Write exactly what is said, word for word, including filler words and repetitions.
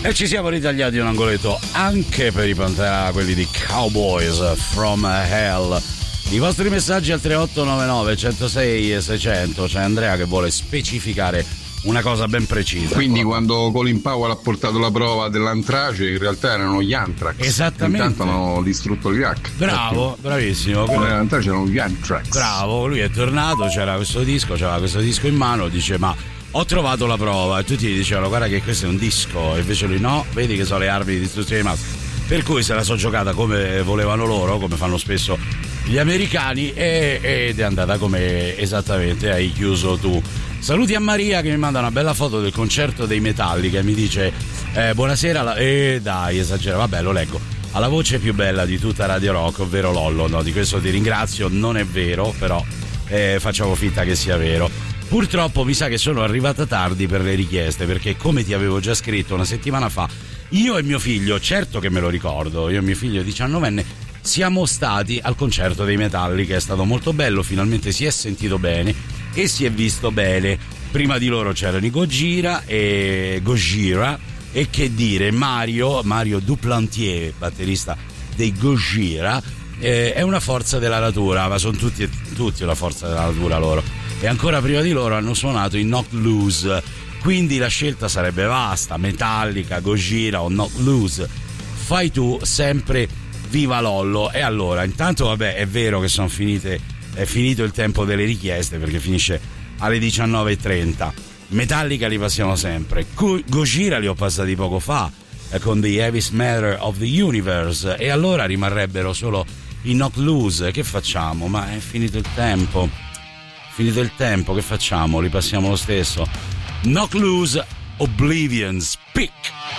E ci siamo ritagliati un angoletto anche per i Pantera, quelli di Cowboys from Hell. I vostri messaggi al tre otto nove nove, centosei e seicento. C'è Andrea che vuole specificare una cosa ben precisa. Quindi quando Colin Powell ha portato la prova dell'antrace, in realtà erano gli Anthrax. Esattamente. Intanto hanno distrutto l'Iraq. Bravo, bravissimo. L'antrace erano gli Anthrax. Bravo, lui è tornato, c'era questo disco, c'era questo disco in mano, dice ma ho trovato la prova, e tutti gli dicevano guarda che questo è un disco, e invece lui no, vedi che sono le armi di distruzione di massa. Per cui se la so giocata come volevano loro, come fanno spesso gli americani, e, ed è andata come esattamente hai chiuso tu. Saluti a Maria che mi manda una bella foto del concerto dei Metallica e mi dice eh, buonasera, la... eh dai esagera, vabbè lo leggo, alla voce più bella di tutta Radio Rock, ovvero Lollo. No, di questo ti ringrazio, non è vero, però eh, facciamo finta che sia vero. Purtroppo mi sa che sono arrivata tardi per le richieste, perché come ti avevo già scritto una settimana fa, io e mio figlio, certo che me lo ricordo, io e mio figlio diciannovenne siamo stati al concerto dei Metallica, è stato molto bello, finalmente si è sentito bene e si è visto bene. Prima di loro c'erano i Gojira e Gojira e che dire Mario Mario Duplantier, batterista dei Gojira, eh, è una forza della natura, ma sono tutti tutti una forza della natura loro. E ancora prima di loro hanno suonato i Knocked Loose, quindi la scelta sarebbe vasta: Metallica, Gojira o Knocked Loose. Fai tu, sempre viva Lollo. E allora, intanto vabbè, è vero che sono finite, è finito il tempo delle richieste perché finisce alle diciannove e trenta. Metallica li passiamo sempre, Go- Gojira li ho passati poco fa eh, con The Heaviest Matter of the Universe, e allora rimarrebbero solo i Knocked Loose. Che facciamo? Ma è finito il tempo, finito il tempo, che facciamo? Li passiamo lo stesso. Knocked Loose, Oblivion's Peak.